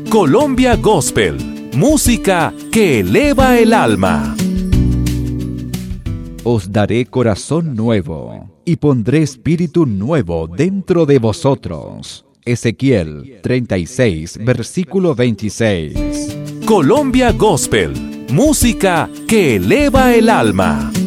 Colombia Gospel, música que eleva el alma. Os daré corazón nuevo, y pondré espíritu nuevo dentro de vosotros. Ezequiel 36, versículo 26. Colombia Gospel, música que eleva el alma.